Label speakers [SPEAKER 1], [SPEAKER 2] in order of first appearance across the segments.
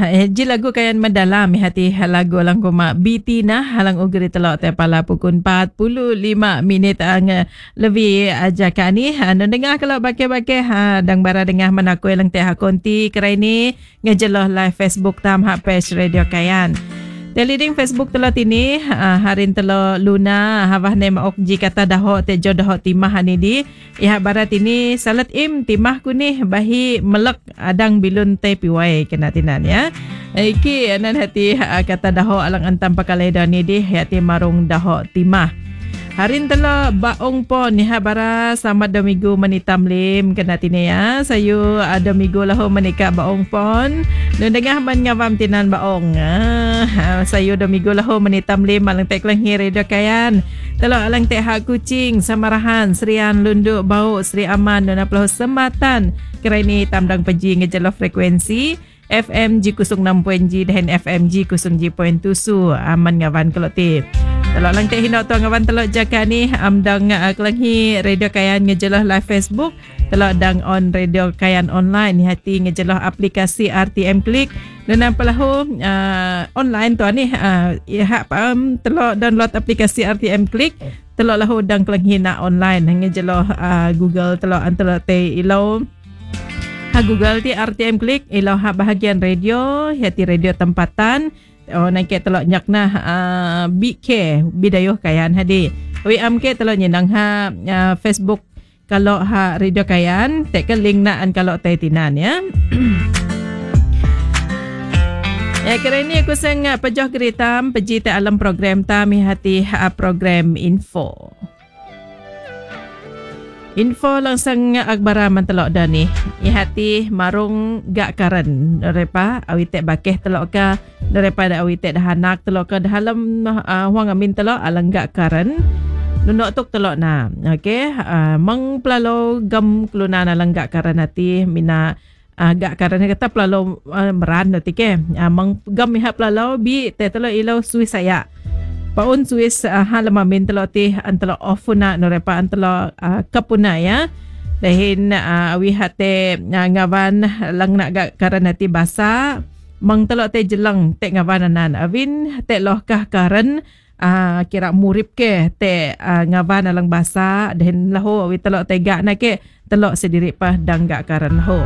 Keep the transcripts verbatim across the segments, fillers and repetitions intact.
[SPEAKER 1] eh, ji lagu kayan mendalam hati lagu lang kuma B T na halang ugri telok te pala pukul empat puluh lima minit ang lebih aja kani anu dengar kalau bakai-bakai ha dang bara dengar menaku lang te ha konti kerai ni ngejeloh live Facebook tam ha page Radio Kayan. Teliding Facebook telot ini uh, harin telo Luna havah ne maok ji kata daho te jo daho timah ni di iha barat ini salat im timah ku ni bahi melek adang bilun te piwai kena tinan ya. Iki anan hati uh, kata daho alang antam pakalai da ni di hati marung daho timah. Harin telo baong po ni habara sama domigo manitam lim kena tine ya. Sayu ada migo laho menika baong pon. Nu dengah man ngawam tinan baong. Ah, sayu domigo laho manitam lim alang tek lang hire do kayan. Telo alang tek hak kucing samarahan Serian Lundu Bau Sri Aman nu naplo sembatan. Kerai ni tamdang peji ngejelo frekuensi F M G kusung enam poin G dan F M G kusung G poin tusu aman ngawan kalau tip. Telok lang teh hinok tuang ngawan telok jaka ni amdang uh, kelanghi Radio Kayan ngejelah live Facebook. Telok dang on Radio Kayan online ni hati ngejelah aplikasi R T M Klik. Dan apa lahu uh, online tuan ni uh, ya hak um, telok download aplikasi R T M Klik. Telok lahu dang kelanghi nak online ngejelah uh, Google telok antara teh ilau ha Google ti R T M Klik ilau ha bahagian radio hati radio tempatan. Oh naik telok nyak nah uh, B K Bidayuh Kayan hadi. W M K telok nyenang ha uh, Facebook kalau ha Radio Kayan tek ke link naan kalau tai tinan ya. Ya kira ini aku sang pejoh geritam peji te alam program tami hati ha program info. Info langsung agbara mantelok dah ni. Ihati marung gak karen repa awitek bakeh telok ka daripada awitek dah anak telok ka dalam uh, huang amin telok alang gak karen nunok tuk telok na. Okey, uh, mang pelalo gam keluna na lang gak karen hati mina uh, gak karen kata pelalo uh, meran nanti ke. Uh, mang gam miha pelalo bi te telok ilau sui saya. Paun Swiss uh, halama min telo ti antelo ofuna no repa antelo uh, kapuna ya. Dahin uh, awi hate uh, ngawan lang nak gak karena ti basa mang telo te jelang te ngawananan awin te lohkah karen uh, kira murip ke te uh, ngawan lang basa dahin laho awi telo te gak na ke telo sediri pa dang gak karen ho.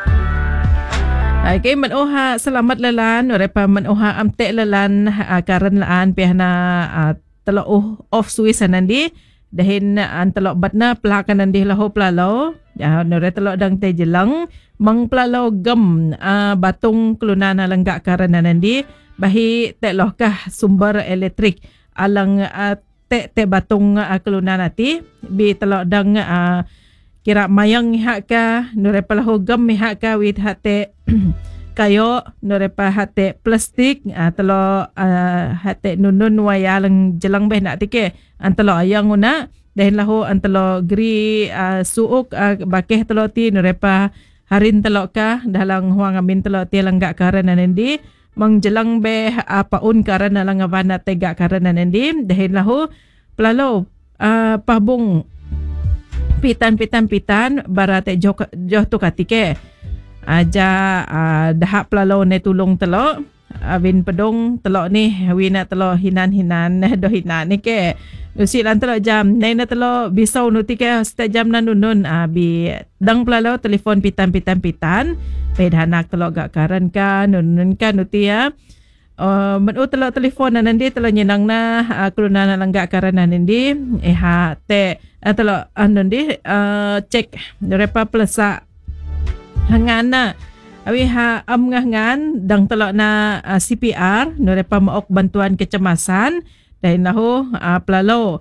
[SPEAKER 1] Okay, menoha selamat lelan repa menoha amte lelan uh, karen laan pihna uh, telo uh, off Swiss nanti dahin an telo batna pelakan nanti laho pelalo ya nore telo dang te jelang mang pelalo gem uh, batung kelunana lenggak karen nanti bahi te lohkah sumber elektrik alang uh, te te batung uh, kelunana ti bi telo dang uh, kira mayang hak ka nore palaho gam hak ka wit hate kayo nore pa hate plastik atelo uh, hate nunun waya lang jelang beh nak tike antelo ayang una dahin laho antelo gri uh, suuk uh, bakeh telo ti nore pa harin telo ka dalang huang amin telo ti langgak karena nendi mang jelang beh apa uh, un karena lang awana tega karena nendi dahin laho pelalo uh, pabung pitan-pitan-pitan barate joh joh tu katike aja uh, dahap pelalo ne tulung telo awin pedong telo ni wina telo hinan-hinan do hinan ni ke usilan telo jam nena telo bisau nuti ke setiap jam nanunun abi dang pelalo telefon pitan-pitan-pitan pedanak telo gak karen ka nunun ka nuti ya. Uh, menu telo telefon nanti telo nyenang na uh, keluna na langgak karena nanti eh ha te uh, telo anu di uh, cek repa pelesa hangana awi ha am ngan dang telo na uh, C P R repa maok bantuan kecemasan dan lahu uh, pelalo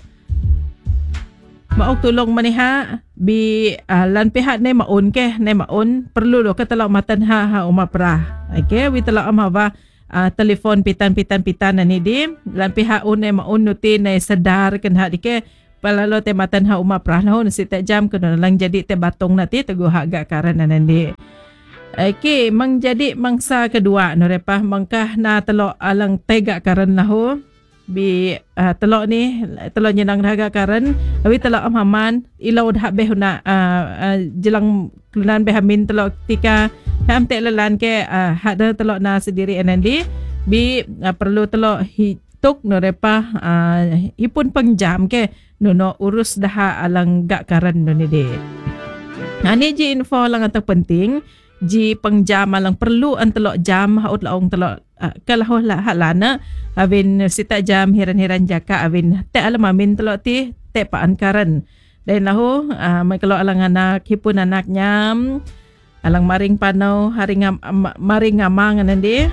[SPEAKER 1] maok tulong maniha bi uh, lan pihak ne maun ke ne maun perlu lo ke telo matan ha ha uma pra okay wi telo am hawa Uh, telefon pitan-pitan-pitan na ni di lan pihak un ay maun nuti na sadar kan ha dike palalo te matan ha uma prahno si te jam kuno lang jadi te batong nati teguh haga karena nandi. Okay, mang jadi mangsa kedua no repa mangkah na telo alang tega karena ho bi uh, telok ni telok nyenang dahaga karen awi telok am haman ilau dah beh na uh, uh, jelang kelunan beh hamin telok tika ham tek lelan ke uh, hada telok na sendiri anandi bi uh, perlu telok hituk no repa uh, ipun pengjam ke no no urus dah alang gak karen no ni de. Nah ni ji info lang atau penting ji pengjam alang perlu an telok jam haut laong telok uh, kalau lah halana avin sita jam hiran-hiran jaka avin te alam amin telok ti te paan karen dan lahu uh, mai kalau alang anak hipun anak nyam alang maring panau hari ngam maring ngamang nanti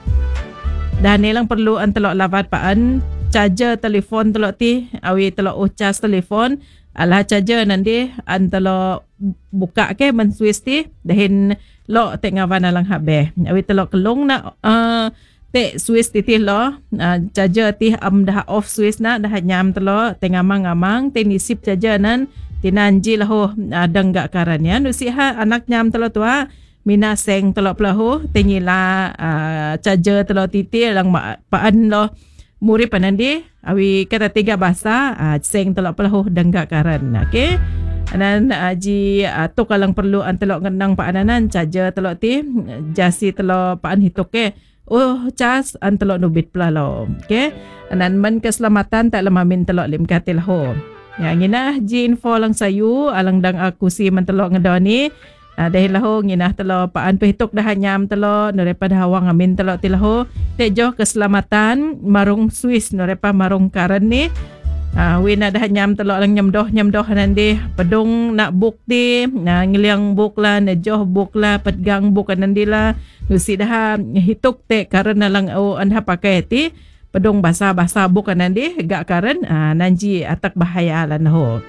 [SPEAKER 1] dan nilang perlu an telok lavat paan charger telefon telok ti awi telok ucas telefon alah charger nanti an telok buka ke men switch ti dahin lo tek ngawan alang habe awi telok kelong na uh, tek switch ti ti lo uh, charger ti am dah off switch na dah nyam telok tek ngamang-ngamang tek nisip charger nan tinanji lahu uh, denggak karan ya nusi ha anak nyam telok tua mina seng telok pelahu tenyila uh, charger telok titi lang ma, paan lo muri panandi awi kata tiga bahasa uh, seng telok pelahu denggak karan okey anan uh, ji uh, tok alang perlu an telok ngenang paananan charger telok ti jasi telok paan hitok ke oh cas an telok nubit pelalo okey anan men keselamatan tak lemamin telok lim katil ho ya ngina ji info lang sayu alang dang aku si men telok ngedoni uh, dahil laho ngina telok paan pehitok dah nyam telok daripada hawang amin telok tilaho tejo keselamatan marung Swiss daripada marung karen ni ah uh, wina dah nyam telok lang nyam doh nyam doh nanti pedung nak buk ti nah ngiliang buk lah nejoh buk lah petgang buk nanti lah nusi dah hituk te karena lang oh anda pakai ti pedung basa-basa buk nanti gak karen ah uh, nanji atak bahaya lan ho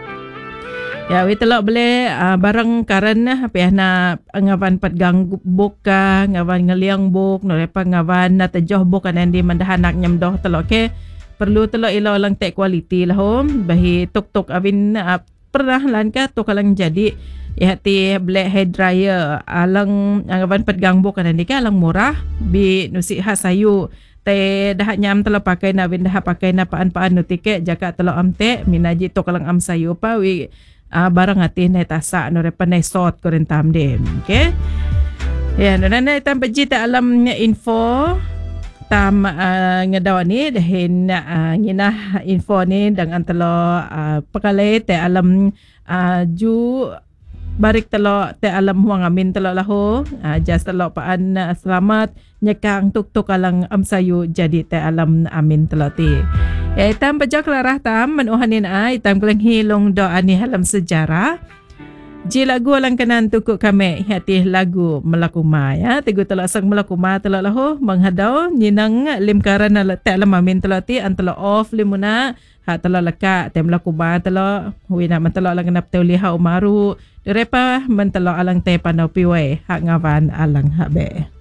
[SPEAKER 1] ya wi telok bele uh, barang karen apa na ngawan petgang buk ka ngawan ngiliang buk no lepa ngawan na tejoh buk nanti mandahanak nyam doh telok ke perlu telok ilaw lang tek quality lah hom bahi tok tok avin uh, pernah lan ka tok lang jadi ya ti black hair dryer alang angawan petgang bok kan ka alang murah bi nusi hasayu te dah nyam telok pakai na vin dah pakai na paan-paan nutike jaka telok amte minaji tok lang am sayu pa wi uh, barang ati na tasa no repa na sort ko rin tam de okay ya no na tam beji ta alam info tam uh, ngadaw ni dahin uh, ngina info ni dengan telo uh, pakalay te alam uh, ju barik telo te alam huang amin telo laho uh, just telo paan uh, selamat nyekang tuk-tuk alang amsayu jadi te alam amin telo ti ya itam bajak larah tam menuhanin ay itam kelang hilong doa ni halam sejarah ji lagu alang kanan tukuk kami hati lagu melakuma ya tegu telok sang melakuma telok lahu menghadau nyinang limkaran na tak lama min telok ti antelo off limuna ha telok leka tem melakuma telok wina mentelok lang nap teu liha umaru derepa mentelok alang te panau piwai hak ngawan alang habe